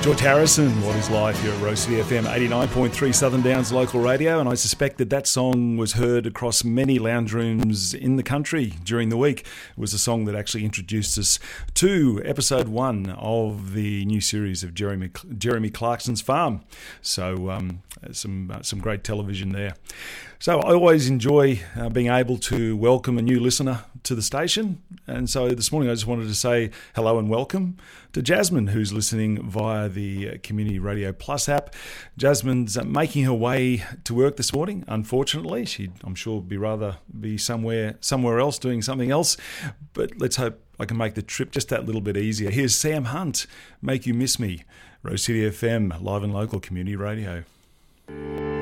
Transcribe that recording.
George Harrison, What Is Life, here at Rose City FM 89.3 Southern Downs local radio, and I suspect that song was heard across many lounge rooms in the country during the week. It was a song that actually introduced us to episode 1 of the new series of Jeremy Clarkson's Farm. So some great television there. So I always enjoy being able to welcome a new listener to the station, and so this morning I just wanted to say hello and welcome to Jasmine, who's listening via the Community Radio Plus app. Jasmine's making her way to work this morning. Unfortunately, I'm sure be somewhere else doing something else, but let's hope I can make the trip just that little bit easier. Here's Sam Hunt, Make You Miss Me, Rose City FM, live and local community radio.